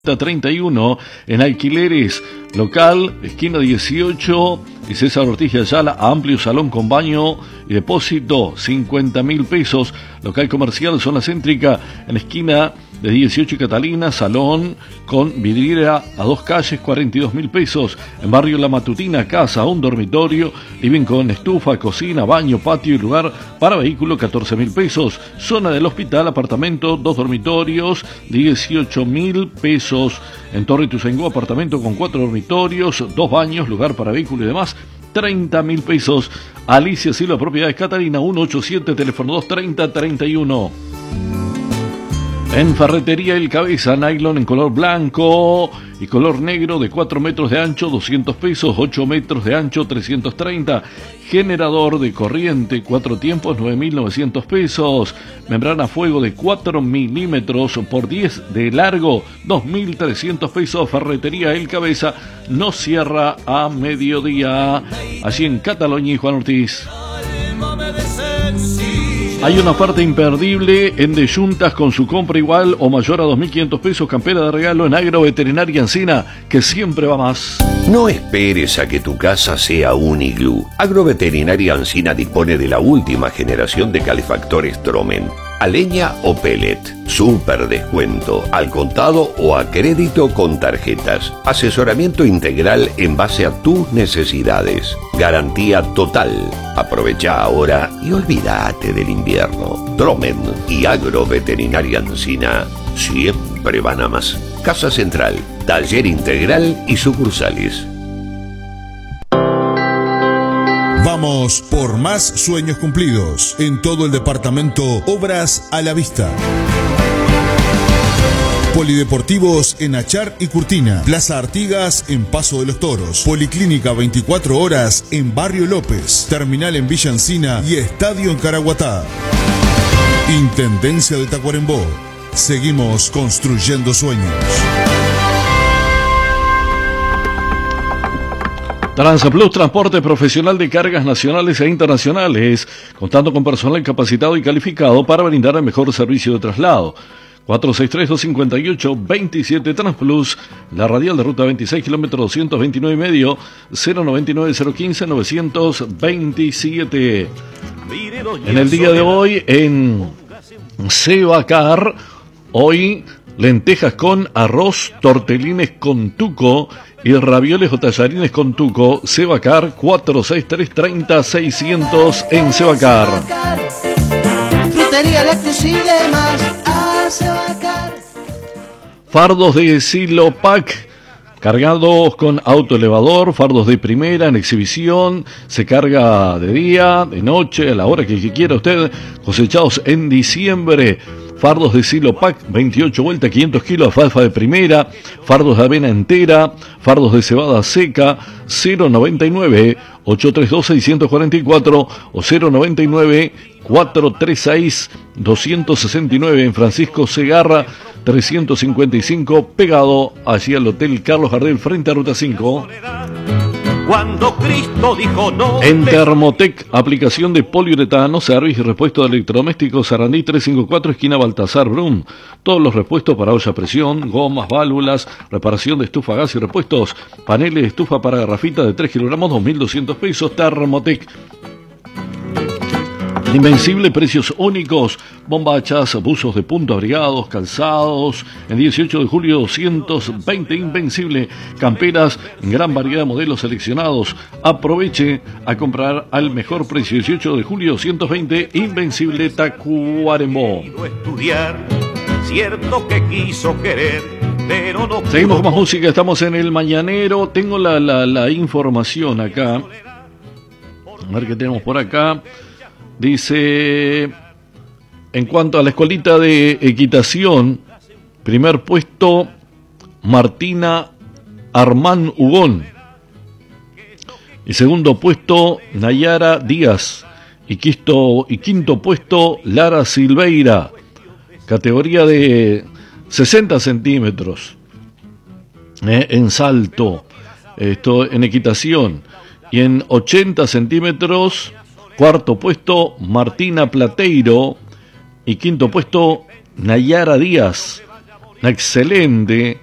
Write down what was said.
31 en alquileres, local, esquina 18 y César Ortiz de Ayala, amplio salón con baño y depósito, 50.000 pesos, local comercial, zona céntrica, en esquina de 18 y Catalina, salón con vidriera a 2 calles, 42.000 pesos, en barrio La Matutina, casa, un dormitorio, living con estufa, cocina, baño, patio y lugar para vehículo, 14.000 pesos, zona del hospital, apartamento, 2 dormitorios, 18.000 pesos, en Torre Ituzaingó, apartamento con 4 dormitorios, 2 baños, lugar para vehículo y demás, 30.000 pesos. Alicia Silva, Propiedades Catalina, 187, teléfono 230-31. En Ferretería El Cabeza, nylon en color blanco y color negro de 4 metros de ancho, 200 pesos, 8 metros de ancho, 330. Generador de corriente, 4 tiempos, 9.900 pesos. Membrana a fuego de 4 milímetros por 10 de largo, 2.300 pesos. Ferretería El Cabeza no cierra a mediodía. Allí en Cataluña y Juan Ortiz. Hay una oferta imperdible en De Yuntas con su compra igual o mayor a 2.500 pesos, campera de regalo en Agroveterinaria Encina, que siempre va más. No esperes a que tu casa sea un iglú. Agroveterinaria Encina dispone de la última generación de calefactores Tromen. A leña o pellet. Súper descuento. Al contado o a crédito con tarjetas. Asesoramiento integral en base a tus necesidades. Garantía total. Aprovecha ahora y olvídate del invierno. Tromen y Agroveterinaria Encina siempre van a más. Casa Central, taller integral y sucursales. Vamos por más sueños cumplidos. En todo el departamento, obras a la vista. Polideportivos en Achar y Curtina. Plaza Artigas en Paso de los Toros. Policlínica 24 horas en Barrio López. Terminal en Villa Encina y estadio en Caraguatá. Intendencia de Tacuarembó. Seguimos construyendo sueños. Transplus, transporte profesional de cargas nacionales e internacionales, contando con personal capacitado y calificado para brindar el mejor servicio de traslado. 463-258-27 Transplus, la radial de ruta 26, kilómetro 229 y medio, 099-015-927. En el día de hoy, en Sebacar, hoy lentejas con arroz, tortelines con tuco y ravioles o tallarines con tuco. Sebacar, 463-30-600 en Sebacar. Frutería, lácteos y demás a Sebacar. Fardos de Silopac, cargados con autoelevador, fardos de primera en exhibición, se carga de día, de noche, a la hora que quiera usted, cosechados en diciembre. Fardos de Silopac, 28 vueltas, 500 kilos, alfalfa de primera, fardos de avena entera, fardos de cebada seca, 099-832-644 o 099-436-269 en Francisco Segarra, 355, pegado allí al Hotel Carlos Gardel, frente a Ruta 5. Cuando Cristo dijo no. En Termotec, aplicación de poliuretano, servicio y repuesto de electrodomésticos, Sarandí 354, esquina Baltasar Brum. Todos los repuestos para olla a presión, gomas, válvulas, reparación de estufa, gas y repuestos, paneles de estufa para garrafita de 3 kilogramos, 2.200 pesos, Termotec. Invencible, precios únicos, bombachas, buzos de punto, abrigados, calzados. El 18 de julio, 220 Invencible, camperas en gran variedad de modelos seleccionados. Aproveche a comprar al mejor precio. 18 de julio, 120 Invencible, Tacuarembó. Cierto que quiso querer, pero no. Seguimos con más música, estamos en el Mañanero. Tengo la información acá. A ver qué tenemos por acá. Dice, en cuanto a la escuelita de equitación, primer puesto Martina Armán Hugón, y segundo puesto Nayara Díaz, y quinto puesto Lara Silveira, categoría de 60 centímetros en salto, esto en equitación, y en 80 centímetros. Cuarto puesto, Martina Plateiro. Y quinto puesto, Nayara Díaz. Una excelente